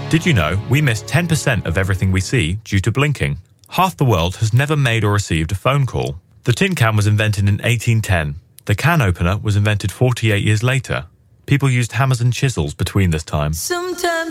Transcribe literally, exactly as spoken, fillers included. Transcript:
Did you know we miss ten percent of everything we see due to blinking? Half the world has never made or received a phone call. The tin can was invented in eighteen ten. The can opener was invented forty-eight years later. People used hammers and chisels between this time. Sometimes